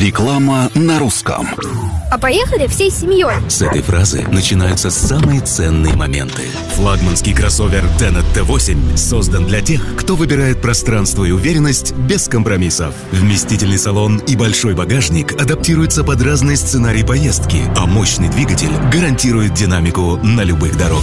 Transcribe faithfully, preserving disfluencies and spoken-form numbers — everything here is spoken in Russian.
Реклама на русском. А поехали всей семьей. С этой фразы начинаются самые ценные моменты. Флагманский кроссовер Tenet Т восемь создан для тех, кто выбирает пространство и уверенность без компромиссов. Вместительный салон и большой багажник адаптируются под разные сценарии поездки, а мощный двигатель гарантирует динамику на любых дорогах.